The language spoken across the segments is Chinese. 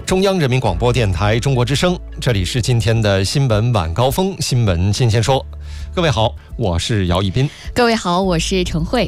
中央人民广播电台中国之声，这里是今天的新闻晚高峰，新闻新鲜说。各位好，我是姚一斌。 各位好，我是陈慧。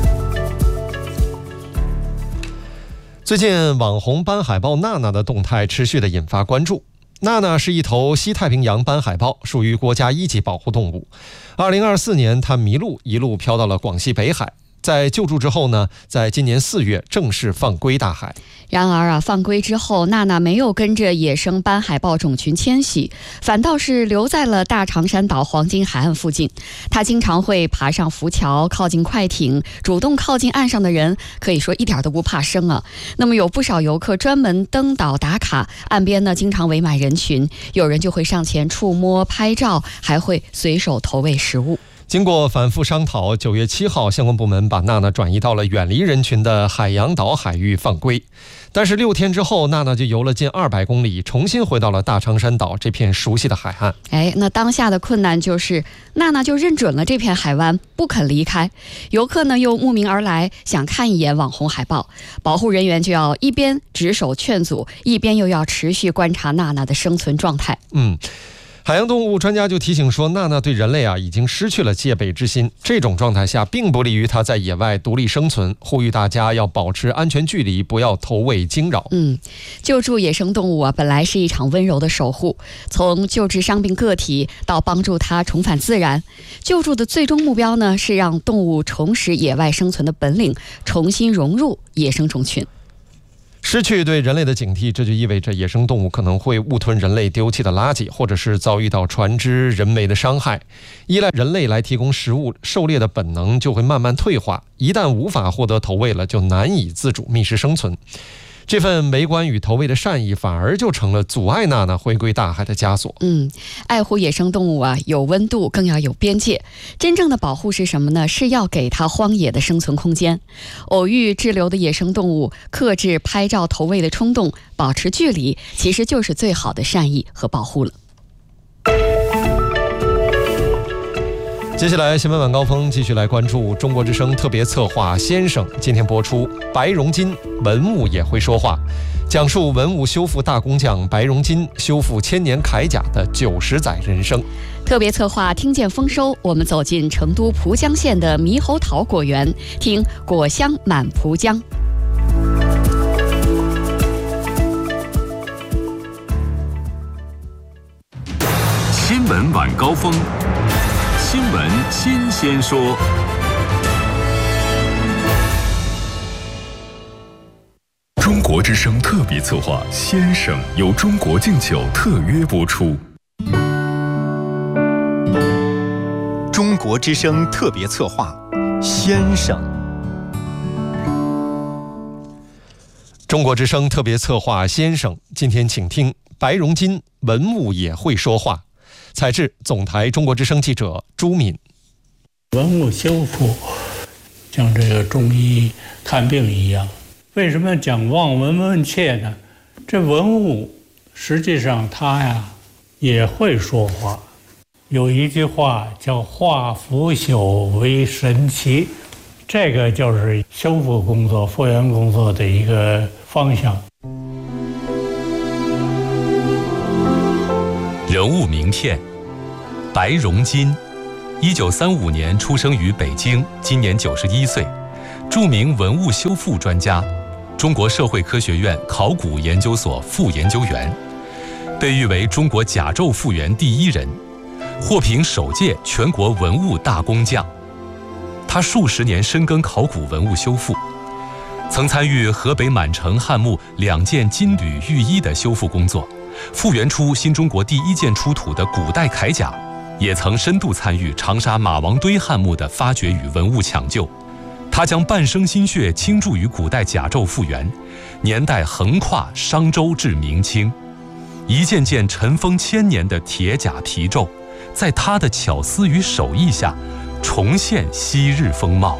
最近网红斑海豹娜娜的动态持续的引发关注。娜娜是一头西太平洋斑海豹，属于国家1级保护动物。2024年，它迷路，一路飘到了广西北海。在救助之后呢，在今年4月正式放归大海。 然而放归之后，娜娜没有跟着野生斑海豹种群迁徙，反倒是留在了大长山岛黄金海岸附近。她经常会爬上浮桥，靠近快艇，主动靠近岸上的人，可以说一点都不怕生啊。那么有不少游客专门登岛打卡，岸边呢经常围满人群，有人就会上前触摸拍照，还会随手投喂食物。 经过反复商讨，9月7号，相关部门把娜娜转移到了远离人群的海洋岛海域放归。但是6天之后，娜娜就游了近200公里，重新回到了大长山岛这片熟悉的海岸。 那当下的困难就是娜娜就认准了这片海湾，不肯离开。游客呢又慕名而来，想看一眼网红海豹，保护人员就要一边值守劝阻，一边又要持续观察娜娜的生存状态。 海洋动物专家就提醒说，娜娜对人类已经失去了戒备之心，这种状态下并不利于它在野外独立生存，呼吁大家要保持安全距离，不要投喂惊扰。 救助野生动物本来是一场温柔的守护，从救治伤病个体到帮助它重返自然，救助的最终目标呢是让动物重拾野外生存的本领，重新融入野生种群。 失去对人类的警惕，这就意味着野生动物可能会误吞人类丢弃的垃圾，或者是遭遇到船只人为的伤害。依赖人类来提供食物，狩猎的本能就会慢慢退化，一旦无法获得投喂了，就难以自主觅食生存。这份围观与投喂的善意，反而就成了阻碍娜娜回归大海的枷锁。 爱护野生动物有温度，更要有边界。真正的保护是什么呢？是要给它荒野的生存空间。偶遇滞留的野生动物，克制拍照投喂的冲动，保持距离，其实就是最好的善意和保护了。 接下来新闻晚高峰继续来关注中国之声特别策划先生，今天播出白荣金文物也会说话，讲述文物修复大工匠白荣金修复1000年铠甲的90载人生。 特别策划听见丰收，我们走进成都蒲江县的猕猴桃果园，听果香满蒲江。 新闻晚高峰，新闻新鲜说。中国之声特别策划先生由中国敬酒特约播出。 中国之声特别策划先生。 中国之声特别策划先生，今天请听白荣金文物也会说话。采制总台中国之声记者朱敏。 文物修复像这个中医看病一样，为什么讲望闻问切呢？这文物实际上它也会说话。有一句话叫化腐朽为神奇，这个就是修复工作复原工作的一个方向。 人物名片：白荣金，1935年出生于北京，今年91岁，著名文物修复专家，中国社会科学院考古研究所副研究员，被誉为中国甲胄复原第一人，获评首届全国文物大工匠。他数十年深耕考古文物修复，曾参与河北满城汉墓2件金缕玉衣的修复工作，复原出新中国第1件出土的古代铠甲，也曾深度参与长沙马王堆汉墓的发掘与文物抢救。他将半生心血倾注于古代甲胄复原，年代横跨商周至明清，一件件尘封1000年的铁甲皮胄，在他的巧思与手艺下，重现昔日风貌。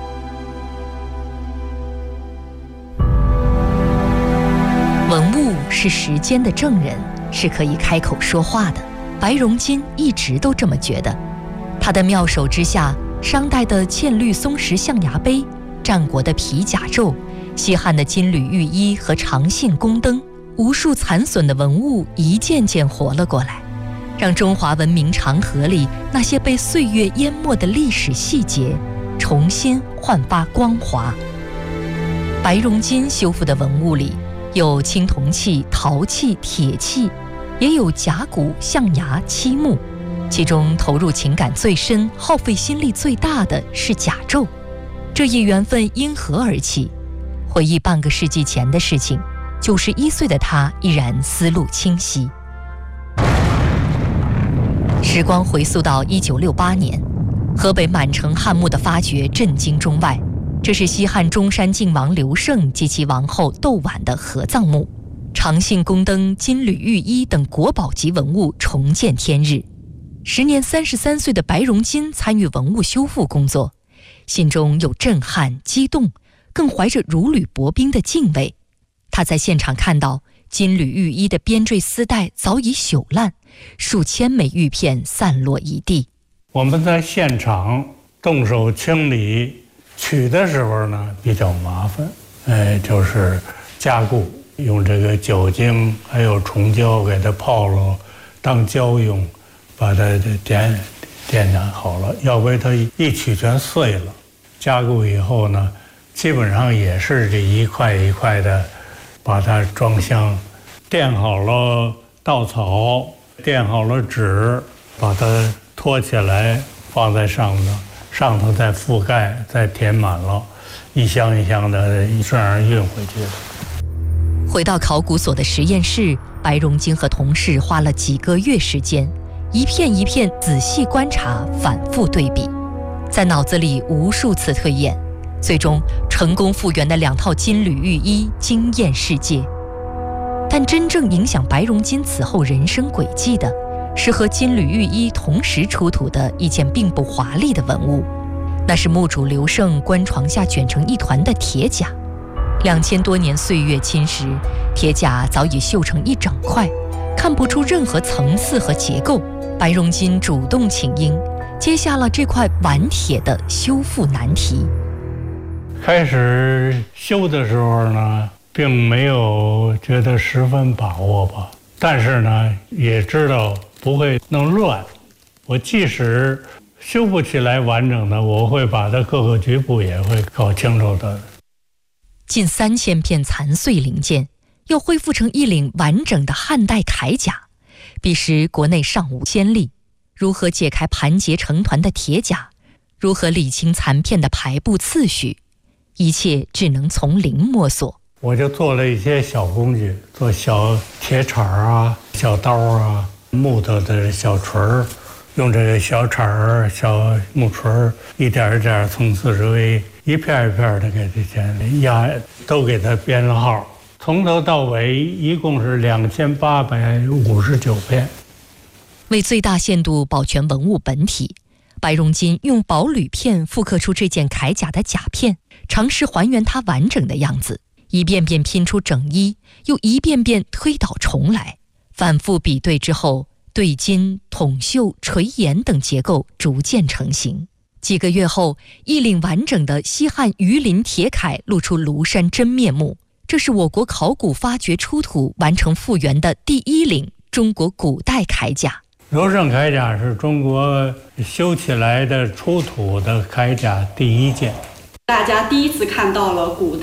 文物是时间的证人，是可以开口说话的。白荣金一直都这么觉得。他的妙手之下，商代的嵌绿松石象牙杯，战国的皮甲胄，西汉的金缕玉衣和长线宫灯， 无数残损的文物一件件活了过来，让中华文明长河里那些被岁月淹没的历史细节重新焕发光华。白荣金修复的文物里有青铜器、陶器、铁器，也有甲骨、象牙、漆木，其中投入情感最深、耗费心力最大的是甲胄。这一缘分因何而起？回忆半个世纪前的事情，91岁的他依然思路清晰。时光回溯到1968年，河北满城汉墓的发掘震惊中外。这是西汉中山靖王刘胜及其王后窦婉的合葬墓，长信宫灯、金缕玉衣等国宝级文物重见天日。时年33岁的白荣金参与文物修复工作，心中有震撼、激动，更怀着如履薄冰的敬畏。他在现场看到金缕玉衣的编缀丝带早已朽烂，数千枚玉片散落一地。 我们在现场动手清理取的时候呢比较麻烦，就是加固，用这个酒精还有虫胶给它泡了当胶用，把它点燃好了，要不然它一取全碎了。加固以后呢，基本上也是这一块一块的把它装箱，垫好了稻草，垫好了纸，把它托起来放在上头再覆盖，再填满了，一箱一箱的这样运回去的。 回到考古所的实验室，白荣金和同事花了几个月时间，一片一片仔细观察，反复对比，在脑子里无数次推演，最终成功复原的2套金缕玉衣惊艳世界。但真正影响白荣金此后人生轨迹的，是和金缕玉衣同时出土的一件并不华丽的文物，那是墓主刘胜棺床下卷成一团的铁甲。2000多年岁月侵蚀，铁甲早已锈成一整块，看不出任何层次和结构。白荣金主动请缨，接下了这块顽铁的修复难题。 开始修的时候呢，并没有觉得十分把握吧，但是呢，也知道不会弄乱。我即使修不起来完整的，我会把它各个局部也会搞清楚的。 近3000片残碎零件，要恢复成一领完整的汉代铠甲，彼时国内尚无先例。如何解开盘结成团的铁甲，如何理清残片的排布次序，一切只能从零摸索。 我就做了一些小工具，做小铁铲啊、小刀啊、木头的小锤儿，用这个小铲儿、小木锤儿，一点一点从四周围一片一片的给这些压，都给它编了号，从头到尾一共是2859片。 为最大限度保全文物本体，白荣金用薄铝片复刻出这件铠甲的甲片，尝试还原它完整的样子，一遍遍拼出整衣，又一遍遍推倒重来，反复比对之后，对金、筒绣、垂檐等结构逐渐成型。几个月后，一领完整的西汉鱼鳞铁铠露出庐山真面目。这是我国考古发掘出土完成复原的第1领中国古代铠甲。 刘胜铠甲是中国修起来的出土的铠甲第1件。 大家第一次看到了古代